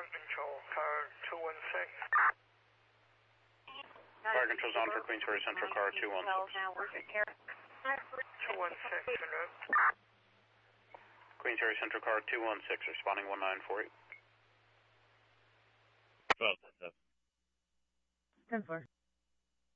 Control, car 216. Fire control's on for Queensbury Central, car 216. 216, en route. Queensbury Central, car 216, responding 1948. 12, 10-4.